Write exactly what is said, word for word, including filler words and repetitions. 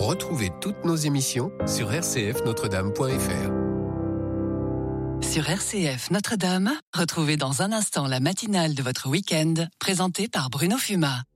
Retrouvez toutes nos émissions sur r c f notre dame point f r. Sur R C F Notre-Dame, retrouvez dans un instant la matinale de votre week-end, présentée par Bruno Fuma.